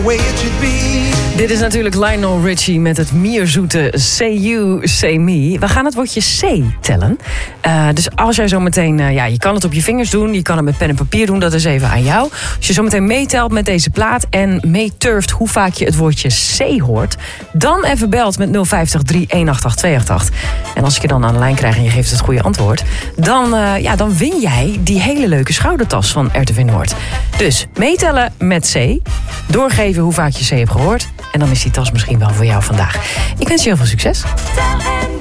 way it should be. Dit is natuurlijk Lionel Richie met het mierzoete Say You, Say Me. We gaan het woordje C tellen. Dus als jij zo meteen... je kan het op je vingers doen, je kan het met pen en papier doen. Dat is even aan jou. Als je zo meteen meetelt met deze plaat en meeturft hoe vaak je het woordje C hoort, dan even belt met 050 318 288. En als ik je dan aan de lijn krijg en je geeft het goede antwoord, dan win jij die hele leuke schoudertas van RTV Noord. Dus meetellen met C, doorgeven hoe vaak je C hebt gehoord, en dan is die tas misschien wel voor jou vandaag. Ik wens je heel veel succes.